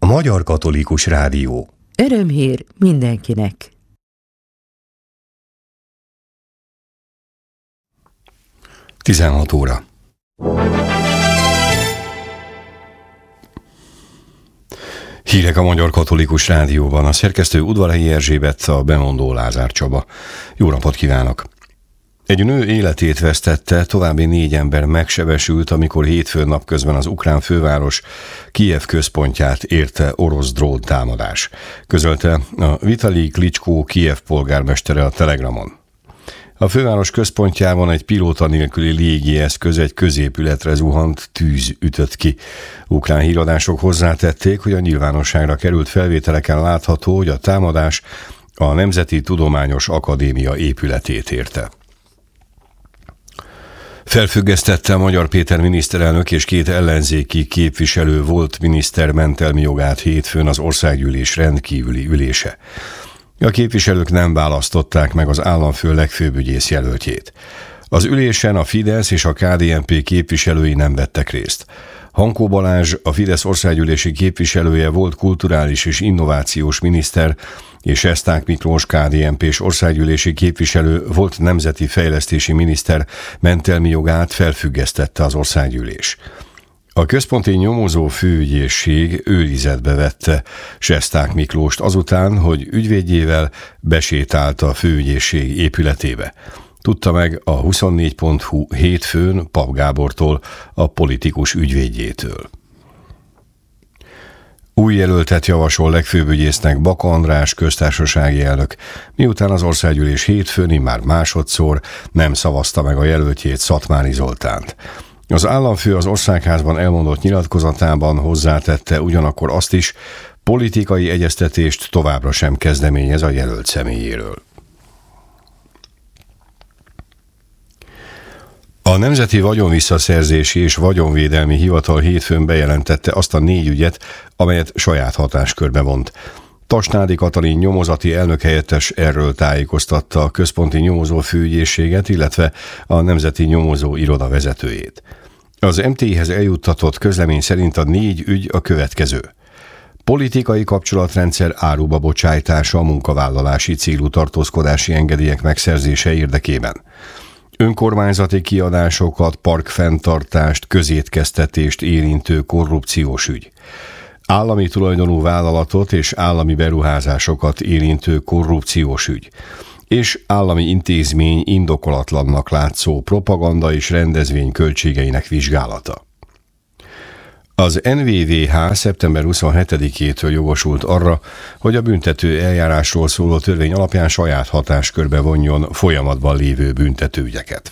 Magyar Katolikus Rádió. Örömhír mindenkinek. Tizenhat óra. Hírek a Magyar Katolikus Rádióban. A szerkesztő Udvarhelyi Erzsébet, a bemondó Lázár Csaba. Jó napot kívánok! Egy nő életét vesztette, további 4 ember megsebesült, amikor hétfőn napközben az ukrán főváros Kijev központját érte orosz drón támadás, közölte a Vitalij Klitschko Kijev polgármestere a Telegramon. A főváros központjában egy pilóta nélküli légieszköz egy középületre zuhant, tűz ütött ki. Ukrán híradások hozzátették, hogy a nyilvánosságra került felvételeken látható, hogy a támadás a Nemzeti Tudományos Akadémia épületét érte. Felfüggesztette a Magyar Péter miniszterelnök és 2 ellenzéki képviselő volt miniszter mentelmi jogát hétfőn az országgyűlés rendkívüli ülése. A képviselők nem választották meg az államfő legfőbb ügyész jelöltjét. Az ülésen a Fidesz és a KDNP képviselői nem vettek részt. Hankó Balázs, a Fidesz országgyűlési képviselője volt kulturális és innovációs miniszter, és Sesták Miklós, KDNP-s országgyűlési képviselő volt nemzeti fejlesztési miniszter mentelmi jogát felfüggesztette az országgyűlés. A központi nyomozó főügyészség őrizetbe vette Sesták Miklóst azután, hogy ügyvédjével besétált a főügyészség épületébe. Tudta meg a 24.hu hétfőn Pap Gábortól, a politikus ügyvédjétől. Új jelöltet javasol legfőbb ügyésznek Baka András köztársasági elnök, miután az országgyűlés hétfőn immár másodszor nem szavazta meg a jelöltjét, Szatmári Zoltánt. Az államfő az országházban elmondott nyilatkozatában hozzátette ugyanakkor azt is, politikai egyeztetést továbbra sem kezdeményez a jelölt személyéről. A Nemzeti Vagyonvisszaszerzési és Vagyonvédelmi Hivatal hétfőn bejelentette azt a 4 ügyet, amelyet saját hatáskörbe vont. Tasnádi Katalin nyomozati elnökhelyettes erről tájékoztatta a központi nyomozó főügyészséget, illetve a Nemzeti Nyomozó Iroda vezetőjét. Az MT-hez eljuttatott közlemény szerint a 4 ügy a következő. Politikai kapcsolatrendszer áruba bocsájtása a munkavállalási célú tartózkodási engedélyek megszerzése érdekében. Önkormányzati kiadásokat, parkfenntartást, közétkeztetést érintő korrupciós ügy. Állami tulajdonú vállalatot és állami beruházásokat érintő korrupciós ügy. És állami intézmény indokolatlannak látszó propaganda és rendezvény költségeinek vizsgálata. Az NVVH szeptember 27-től jogosult arra, hogy a büntető eljárásról szóló törvény alapján saját hatáskörbe vonjon folyamatban lévő büntetőügyeket.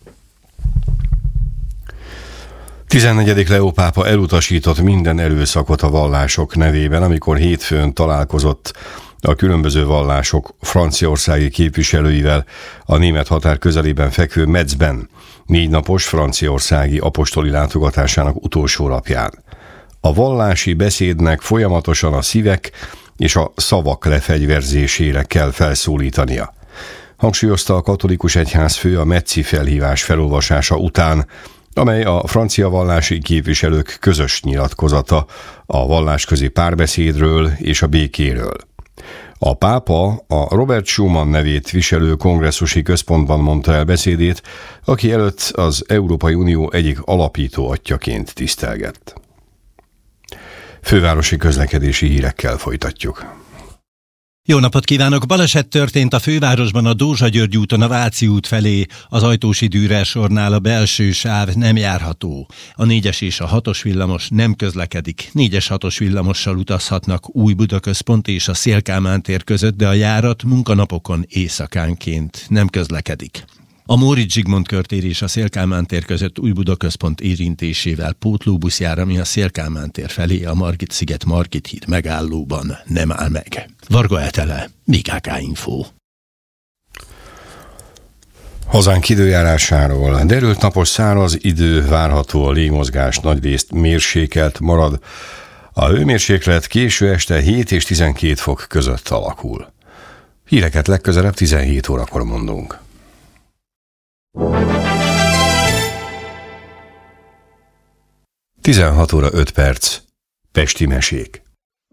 14. Leó pápa elutasított minden erőszakot a vallások nevében, amikor hétfőn találkozott a különböző vallások franciaországi képviselőivel a német határ közelében fekvő Metzben 4 napos franciaországi apostoli látogatásának utolsó napján. A vallási beszédnek folyamatosan a szívek és a szavak lefegyverzésére kell felszólítania, hangsúlyozta a katolikus egyházfő a Metzi felhívás felolvasása után, amely a francia vallási képviselők közös nyilatkozata a vallásközi párbeszédről és a békéről. A pápa a Robert Schuman nevét viselő kongresszusi központban mondta el beszédét, aki előtt az Európai Unió egyik alapító atyjaként tisztelgett. Fővárosi közlekedési hírekkel folytatjuk. Jó napot kívánok! Baleset történt a fővárosban a Dózsa-György úton a Váci út felé. Az Ajtósi Dürer-sornál a belső sáv nem járható. A 4-es és a 6-os villamos nem közlekedik. 4-es-6-os villamossal utazhatnak Új-Budaközpont és a Széll-Kálmán tér között, de a járat munkanapokon éjszakánként nem közlekedik. A Móricz Zsigmond körtér és a Széll-Kálmán tér között Új-Budaközpont érintésével pótlóbusz jár, ami a Széll-Kálmán tér felé a Margit-sziget Margit híd megállóban nem áll meg. Varga Etele, BKK Info. Hazánk időjárásáról. Derült napos száraz idő várható, a légmozgás nagyrészt mérsékelt marad. A hőmérséklet késő este 7 és 12 fok között alakul. Híreket legközelebb 17 órakor mondunk. 16 óra 5 perc. Pesti mesék.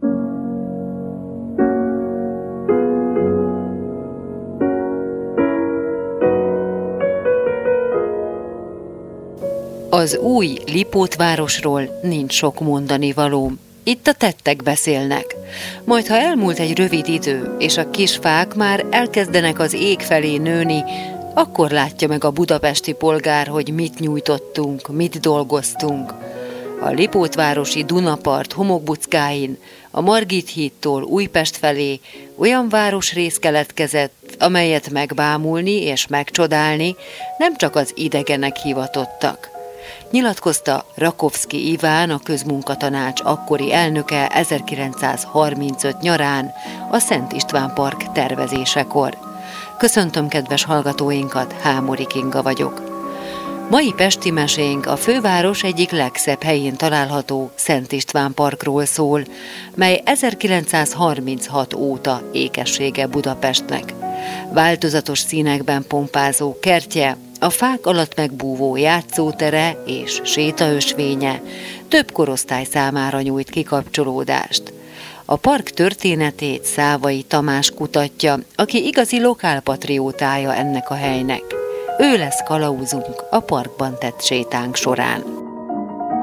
Az új Lipótvárosról nincs sok mondani való. Itt a tettek beszélnek. Majd, ha elmúlt egy rövid idő, és a kis fák már elkezdenek az ég felé nőni, akkor látja meg a budapesti polgár, hogy mit nyújtottunk, mit dolgoztunk. A lipótvárosi Dunapart homokbuckáin, a Margit hídtól Újpest felé olyan városrész keletkezett, amelyet megbámulni és megcsodálni nem csak az idegenek hivatottak. Nyilatkozta Rakovszky Iván, a Közmunkatanács akkori elnöke 1935 nyarán a Szent István Park tervezésekor. Köszöntöm kedves hallgatóinkat, Hámori Kinga vagyok. Mai pesti mesénk a főváros egyik legszebb helyén található Szent István Parkról szól, mely 1936 óta ékessége Budapestnek. Változatos színekben pompázó kertje, a fák alatt megbúvó játszótere és sétaösvénye több korosztály számára nyújt kikapcsolódást. A park történetét Szávai Tamás kutatja, aki igazi lokálpatriótája ennek a helynek. Ő lesz kalauzunk a parkban tett sétánk során.